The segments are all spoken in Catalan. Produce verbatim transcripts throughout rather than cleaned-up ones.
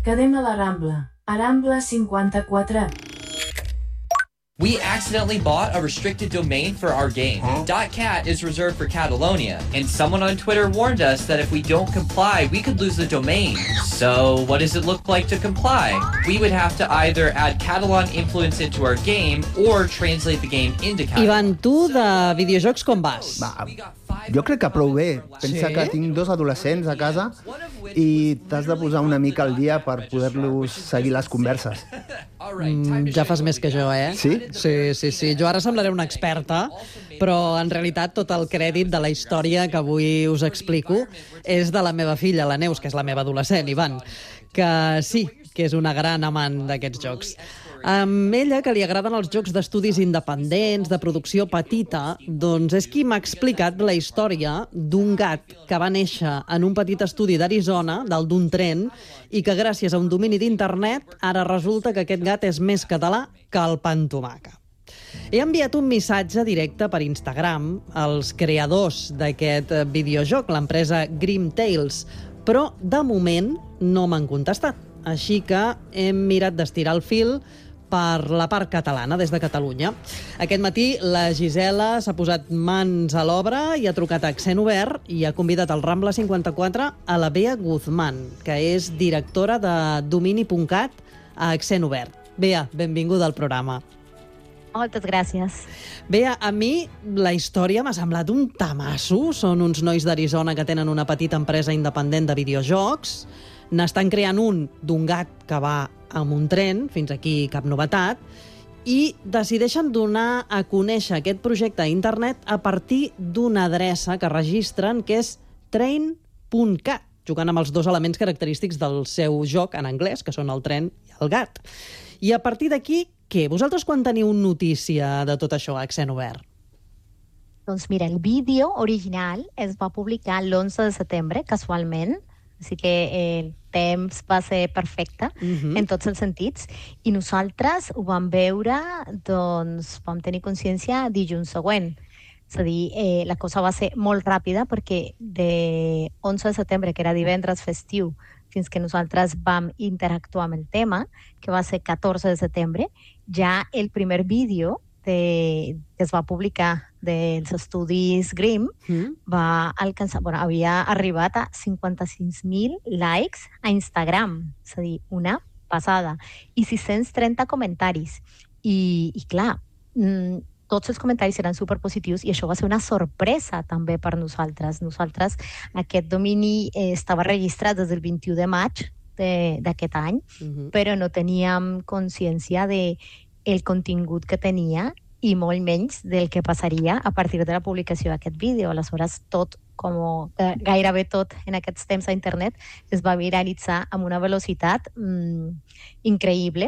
Quedem a la Rambla. A Rambla cinquanta-quatre. We accidentally bought a restricted domain for our game. Huh? .cat is reserved for Catalonia, and someone on Twitter warned us that if we don't comply, we could lose the domain. So what does it look like to comply? We would have to either add Catalan influence into our game or translate the game into Catalan. Ivan, tu de videojocs com vas? Va, jo crec que prou bé. Pensa Sí? que tinc dos adolescents a casa i t'has de posar una mica al dia per poder-los seguir les converses. Mm, ja fas més que jo, eh? Sí? Sí, sí, sí. Jo ara semblaré una experta, però en realitat tot el crèdit de la història que avui us explico és de la meva filla, la Neus, que és la meva adolescent, Ivan, que sí, que és una gran amant d'aquests jocs. Amb ella, que li agraden els jocs d'estudis independents, de producció petita, doncs és qui m'ha explicat la història d'un gat que va néixer en un petit estudi d'Arizona, dalt d'un tren, i que gràcies a un domini d'internet ara resulta que aquest gat és més català que el pa amb tomàquet. He enviat un missatge directe per Instagram als creadors d'aquest videojoc, l'empresa Grim Tales, però de moment no m'han contestat. Així que hem mirat d'estirar el fil per la part catalana, des de Catalunya. Aquest matí la Gisela s'ha posat mans a l'obra i ha trucat a Accent Obert i ha convidat al Rambla cinquanta-quatre a la Bea Guzmán, que és directora de domini punt cat a Accent Obert. Bea, benvinguda al programa. Moltes gràcies. Bea, a mi la història m'ha semblat un tamasso. Són uns nois d'Arizona que tenen una petita empresa independent de videojocs. N'estan creant un d'un gat que va amb un tren, fins aquí cap novetat, i decideixen donar a conèixer aquest projecte a internet a partir d'una adreça que registren, que és train punt cat, jugant amb els dos elements característics del seu joc en anglès, que són el tren i el gat. I a partir d'aquí, què? Vosaltres quan teniu notícia de tot això a Accent Obert? Doncs mira, el vídeo original es va publicar l'onze de setembre, casualment, així que el temps va ser perfecte uh-huh. en tots els sentits, i nosaltres ho vam veure, doncs vam tenir consciència dilluns següent. És a dir, eh, la cosa va ser molt ràpida perquè de onze de setembre, que era divendres festiu, fins que nosaltres vam interactuar amb el tema, que va ser catorze de setembre, ja el primer vídeo de, que es va publicar dels estudis Grimm mm. va alcançar, bueno, havia arribat a cinquanta-sis mil likes a Instagram, és a dir, una passada, i sis-cents trenta comentaris. I, i clar, mmm, tots els comentaris eren superpositius i això va ser una sorpresa també per nosaltres. Nosaltres, aquest domini eh, estava registrat des del vint-i-u de maig d'aquest any, mm-hmm. però no teníem consciència de el contingut que tenia i molt menys del que passaria a partir de la publicació d'aquest vídeo. Aleshores, tot, com eh, gairebé tot en aquests temps a internet, es va viralitzar amb una velocitat mm, increïble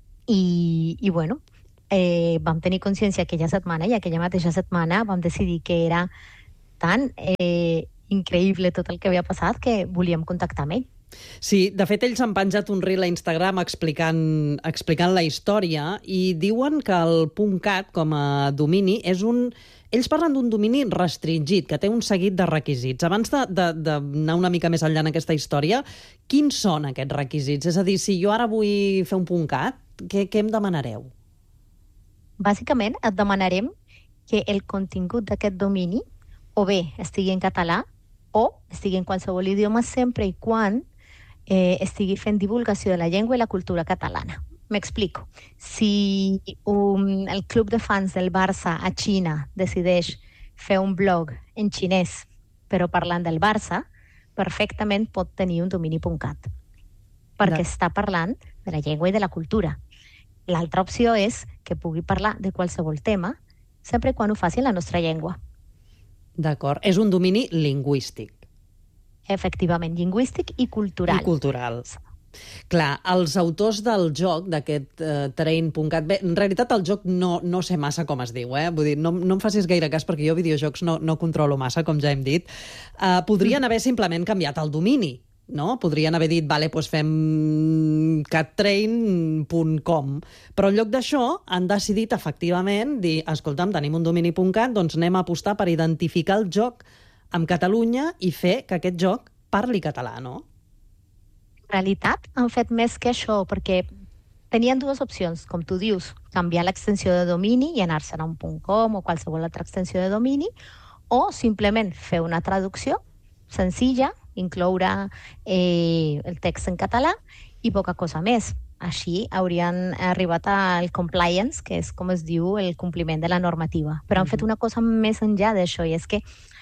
i, i bueno, eh, vam tenir consciència aquella setmana i aquella mateixa setmana vam decidir que era tan eh, increïble tot el que havia passat que volíem contactar amb ell. Sí, de fet, ells han penjat un reel a Instagram explicant, explicant la història i diuen que el .cat com a domini és un... Ells parlen d'un domini restringit, que té un seguit de requisits. Abans d'anar una mica més enllà en aquesta història, quins són aquests requisits? És a dir, si jo ara vull fer un .cat, què, què em demanareu? Bàsicament, et demanarem que el contingut d'aquest domini o bé estigui en català o estigui en qualsevol idioma sempre i quan eh, estigui fent divulgació de la llengua i la cultura catalana. M'explico. Si un, el club de fans del Barça a Xina decideix fer un blog en xinès però parlant del Barça, perfectament pot tenir un domini .cat perquè no. està parlant de la llengua i de la cultura. L'altra opció és que pugui parlar de qualsevol tema sempre quan ho faci en la nostra llengua. D'acord. És un domini lingüístic. Efectivament, lingüístic i cultural. I cultural. Clar, els autors del joc, d'aquest uh, train punt cat, bé, en realitat el joc no, no sé massa com es diu, eh? Vull dir, no, no em facis gaire cas perquè jo videojocs no, no controlo massa, com ja hem dit. Uh, podrien haver simplement canviat el domini, no? Podrien haver dit, vale, doncs fem cattrain punt com, però en lloc d'això han decidit efectivament dir, escolta'm, tenim un domini punt cat, doncs anem a apostar per identificar el joc amb Catalunya i fer que aquest joc parli català, no? En realitat han fet més que això, perquè tenien dues opcions, com tu dius, canviar l'extensió de domini i anar-se'n a un .com o qualsevol altra extensió de domini, o simplement fer una traducció senzilla, incloure eh, el text en català i poca cosa més. Així haurien arribat al compliance, que és com es diu el compliment de la normativa. Però han fet una cosa més enllà d'això, i és que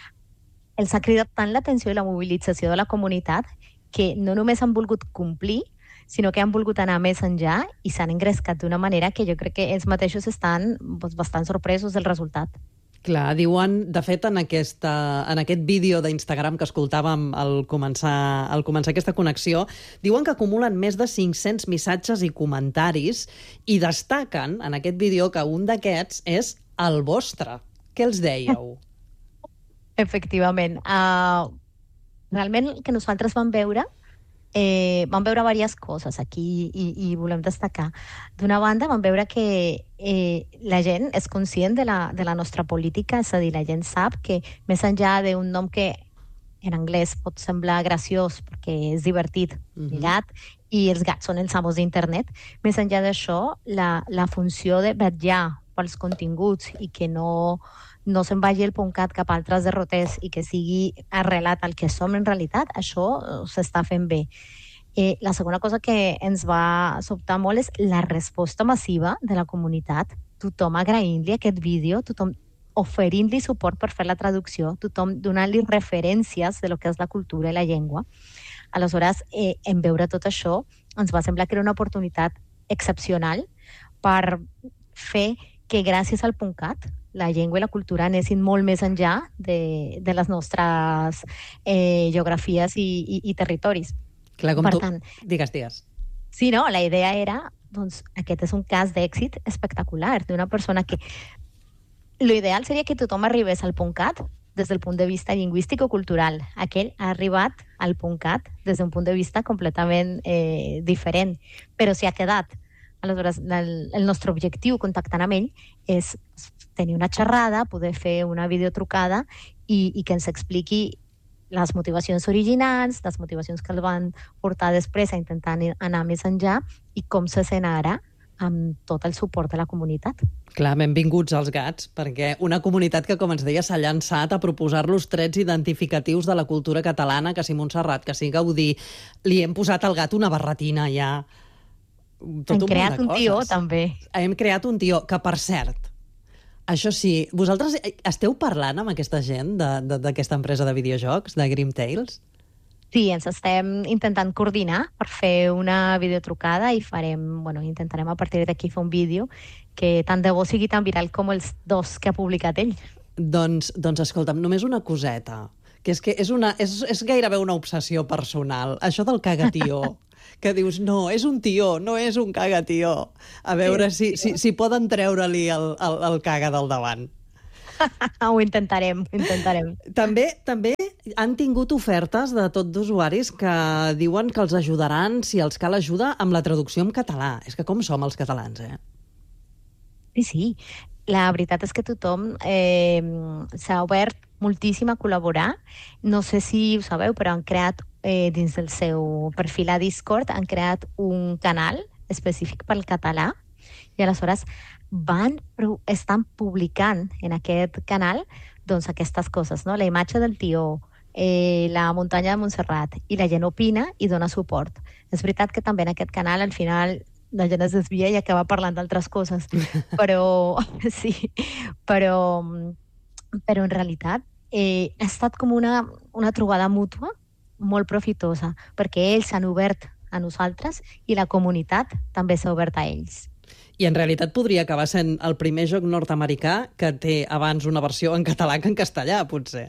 els ha cridat tant l'atenció i la mobilització de la comunitat que no només han volgut complir, sinó que han volgut anar més enllà i s'han engrescat d'una manera que jo crec que ells mateixos estan doncs, bastant sorpresos del resultat. Clar, diuen, de fet, en, aquesta, en aquest vídeo d'Instagram que escoltàvem al començar, al començar aquesta connexió, diuen que acumulen més de cinc-cents missatges i comentaris i destaquen en aquest vídeo que un d'aquests és el vostre. Què els dèieu? Efectivament. Uh, realment el que nosaltres vam veure Eh, vam veure diverses coses aquí i, i volem destacar. D'una banda, vam veure que eh, la gent és conscient de la, de la nostra política, és a dir, la gent sap que més enllà d'un nom que en anglès pot semblar graciós perquè és divertit, uh-huh. gat, i els gats són els amos d'internet, més enllà d'això, la, la funció de vetllar pels continguts i que no... no se'n vagi el .cat cap a altres derroters i que sigui arrelat al que som en realitat, això s'està fent bé. Eh, la segona cosa que ens va sobtar molt és la resposta massiva de la comunitat. Tothom agraint-li aquest vídeo, tothom oferint-li suport per fer la traducció, tothom donant-li referències de lo que és la cultura i la llengua. Aleshores, eh, en veure tot això, ens va semblar que era una oportunitat excepcional per fer que gràcies al .cat la llengua i la cultura anessin molt més enllà de, de les nostres eh, geografies i, i, i territoris. Clar, com per tu... tant, digues, digues. Sí, no, la idea era, doncs, aquest és un cas d'èxit espectacular, d'una persona que... L'ideal seria que tothom arribés al .cat des del punt de vista lingüístic o cultural. Aquell ha arribat al .cat des d'un punt de vista completament eh, diferent, però s'hi ha quedat. Aleshores, el, el nostre objectiu contactant amb ell és tenir una xerrada, poder fer una videotrucada i, i que ens expliqui les motivacions originals, les motivacions que el van portar després a intentar anar més enllà i com se sent ara amb tot el suport de la comunitat. Clar, benvinguts als gats, perquè una comunitat que, com ens deia, s'ha llançat a proposar-los trets identificatius de la cultura catalana, que si Montserrat, que si Gaudí, li hem posat al gat una barretina ja... Tot Hem creat un tió, també. Hem creat un tió, que per cert, això sí, vosaltres esteu parlant amb aquesta gent d'aquesta empresa de videojocs, de Grim Tales? Sí, ens estem intentant coordinar per fer una videotrucada i farem, bueno, intentarem a partir d'aquí fer un vídeo que tant de bo sigui tan viral com els dos que ha publicat ell. Doncs, doncs escolta'm, només una coseta, que és que és, una, és, és gairebé una obsessió personal, això del cagatió. Que dius, no, és un tió, no és un cagatió. A veure si, si, si poden treure-li el, el, el caga del davant. Ho intentarem, ho intentarem. També, també han tingut ofertes de tot d'usuaris que diuen que els ajudaran, si els cal ajuda, amb la traducció en català. És que com som els catalans, eh? Sí, sí. La veritat és que tothom eh, s'ha obert moltíssim a col·laborar. No sé si ho sabeu, però han creat eh, dins del seu perfil a Discord, han creat un canal específic pel català i aleshores van, estan publicant en aquest canal doncs aquestes coses, no? La imatge del tió, eh, la muntanya de Montserrat, i la gent opina i dona suport. És veritat que també en aquest canal al final la gent es desvia i acaba parlant d'altres coses, però sí, però, però en realitat eh, ha estat com una, una trobada mútua molt profitosa, perquè ells s'han obert a nosaltres i la comunitat també s'ha obert a ells. I en realitat podria acabar sent el primer joc nord-americà que té abans una versió en català que en castellà, potser.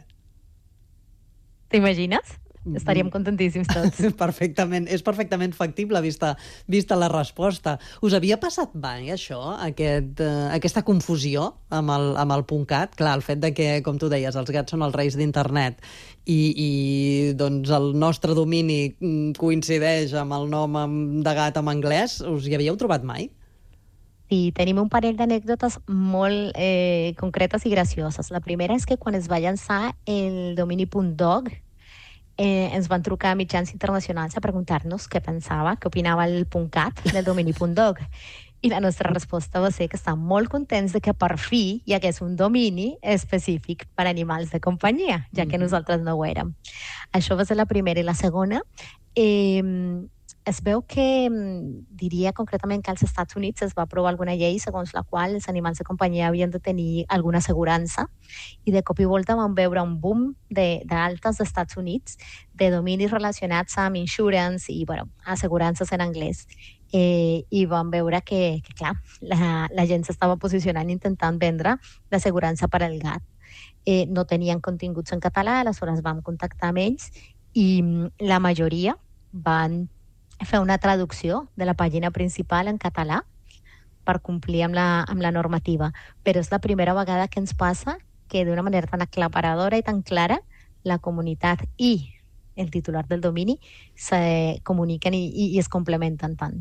T'imagines? Estaríem contentíssims tots. Perfectament, és perfectament factible vista, vista la resposta. Us havia passat mai això, aquest, uh, aquesta confusió amb el, amb el .cat? Clar, el fet de que, com tu deies, els gats són els reis d'internet i, i doncs el nostre domini coincideix amb el nom de gat en anglès, us hi havíeu trobat mai? Sí, tenim un parell d'anècdotes molt eh, concretes i gracioses. La primera és que quan es va llançar el domini .dog, eh, ens van trucar a mitjans internacionals a preguntar-nos què pensava, què opinava el .cat del domini .dog. I la nostra resposta va ser que estan molt contents de que per fi hi hagués un domini específic per a animals de companyia, ja que nosaltres no ho érem. Això va ser la primera. I la segona, eh, es veu que, diria concretament que als Estats Units es va aprovar alguna llei segons la qual els animals de companyia havien de tenir alguna assegurança, i de cop i volta vam veure un boom d'altes dels Estats Units de dominis relacionats amb insurance i, bueno, assegurances en anglès. Eh, i vam veure que, que clar, la, la gent s'estava posicionant intentant vendre l'assegurança per al gat. Eh, no tenien continguts en català, aleshores vam contactar amb ells i la majoria van fer una traducció de la pàgina principal en català per complir amb la, amb la normativa. Però és la primera vegada que ens passa que d'una manera tan aclaparadora i tan clara la comunitat i el titular del domini se comuniquen i, i, i es complementen tant.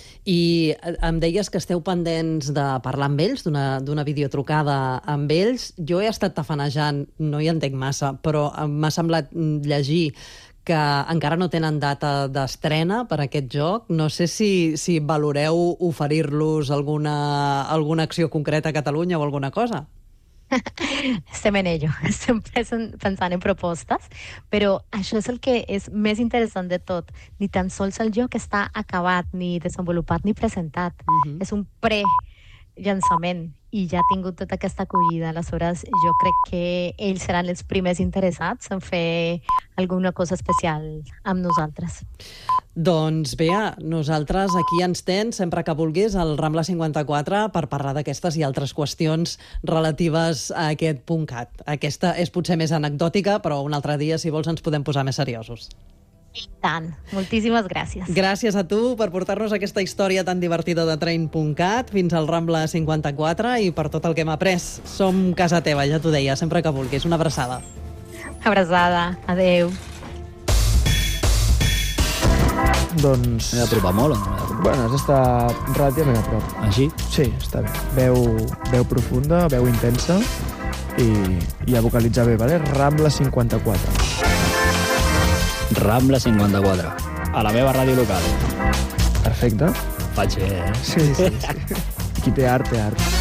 I em deies que esteu pendents de parlar amb ells, d'una videotrucada amb ells. Jo he estat tafanejant, no hi entenc massa, però m'ha semblat llegir que encara no tenen data d'estrena per aquest joc. No sé si, si valoreu oferir-los alguna, alguna acció concreta a Catalunya o alguna cosa. Estem en ello, estem pensant en propostes, però això és el que és més interessant de tot. Ni tan sols el joc està acabat, ni desenvolupat, ni presentat. Uh-huh. És un pre-llançament i ja ha tingut tota aquesta acollida. Aleshores, jo crec que ells seran els primers interessats en fer alguna cosa especial amb nosaltres. Doncs bé, nosaltres aquí ens tens sempre que vulguis al Rambla cinquanta-quatre per parlar d'aquestes i altres qüestions relatives a aquest .cat. Aquesta és potser més anecdòtica, però un altre dia, si vols, ens podem posar més seriosos. I tant. Moltíssimes gràcies. Gràcies a tu per portar-nos aquesta història tan divertida de Train .cat fins al Rambla cinquanta-quatre i per tot el que hem après. Som casa teva, ja t'ho deia, sempre que vulguis. Una abraçada. Abraçada. Adéu. Doncs... M'he d'apropar molt o no m'he d'apropar? Bueno, has d'estar relativament a prop. Així? Sí, està bé. Veu, veu profunda, veu intensa i, i a vocalitzar bé, vale? Rambla cinquanta-quatre. Rambla cinquanta-quatre. A la meva ràdio local. Perfecte. Faig bé, eh? Sí, sí, sí. Qui té art, té art.